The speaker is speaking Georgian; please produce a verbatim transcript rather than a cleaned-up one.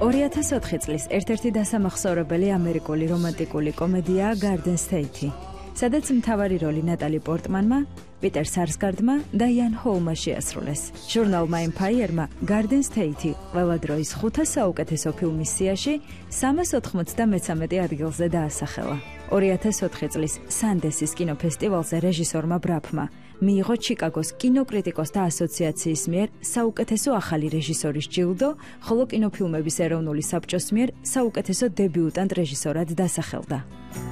ორი ათას ოთხი წლის ერთ-ერთი დასამახსოვრებელი ამერიკული რომანტიკული კომედიაა Garden State, სადაც მთავარი როლი ნატალი პორტმანმა, პიტერ სარსგარდმა და იან ჰოულმა შეასრულეს. ჟურნალმა Empire-მა Garden State ყველა დროის ხუთას საუკეთესო ფილმის სიაში სამას ოთხმოცდამეცამეტე ადგილზე დაასახელა. ორი ათას ოთხი წლის სანდენსის კინოფესტივალზე რეჟისორმა ბრაფმა მიიღო ჩიკაგოს კინოკრიტიკოსთა ასოციაციის მიერ საუკეთესო ახალი რეჟისორის ჯილდო, ხოლო კინოფილმების ეროვნული საბჭოს მიერ საუკეთესო დებიუტანტ რეჟისორად დასახელდა.